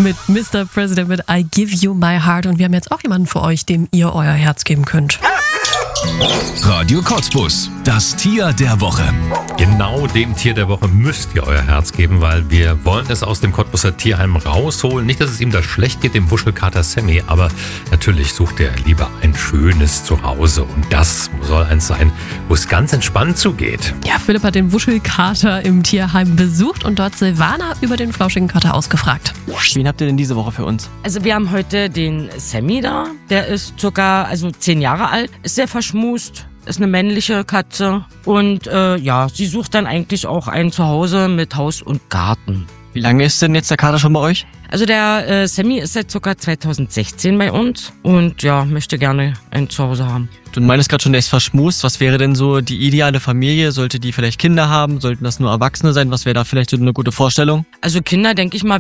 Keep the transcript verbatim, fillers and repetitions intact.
mit Mister President mit I Give You My Heart. Und wir haben jetzt auch jemanden für euch, dem ihr euer Herz geben könnt. Radio Cottbus, das Tier der Woche. Genau dem Tier der Woche müsst ihr euer Herz geben, weil wir wollen es aus dem Cottbuser Tierheim rausholen. Nicht, dass es ihm da schlecht geht, dem Wuschelkater Sammy, aber natürlich sucht er lieber ein schönes Zuhause. Und das soll eins sein, wo es ganz entspannt zugeht. Ja, Philipp hat den Wuschelkater im Tierheim besucht und dort Silvana über den flauschigen Kater ausgefragt. Wen habt ihr denn diese Woche für uns? Also wir haben heute den Sammy da, der ist circa also zehn Jahre alt, ist sehr verschmust, ist eine männliche Katze und äh, ja, sie sucht dann eigentlich auch ein Zuhause mit Haus und Garten. Wie lange ist denn jetzt der Kater schon bei euch? Also der äh, Sammy ist seit ca. zweitausendsechzehn bei uns und ja, möchte gerne ein Zuhause haben. Du meinst gerade schon, der ist verschmust. Was wäre denn so die ideale Familie? Sollte die vielleicht Kinder haben? Sollten das nur Erwachsene sein? Was wäre da vielleicht so eine gute Vorstellung? Also Kinder, denke ich mal,